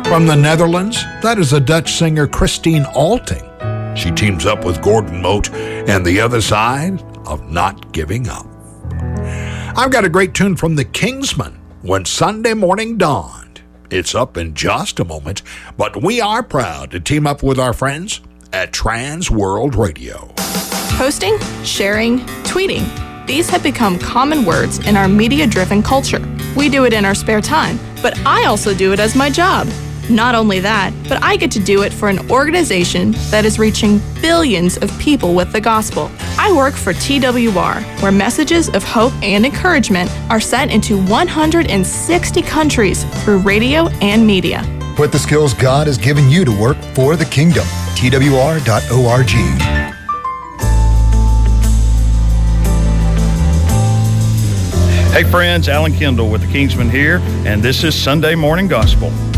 From the Netherlands, that is the Dutch singer Christine Alting. She teams up with Gordon Mote and The Other Side of Not Giving Up. I've got a great tune from the Kingsmen, When Sunday Morning Dawned. It's up in just a moment, but we are proud to team up with our friends at Trans World Radio. Posting, sharing, tweeting. These have become common words in our media-driven culture. We do it in our spare time, but I also do it as my job. Not only that, but I get to do it for an organization that is reaching billions of people with the gospel. I work for TWR, where messages of hope and encouragement are sent into 160 countries through radio and media. Put the skills God has given you to work for the kingdom. TWR.org. Hey friends, Alan Kendall with the Kingsmen here, and this is Sunday Morning Gospel.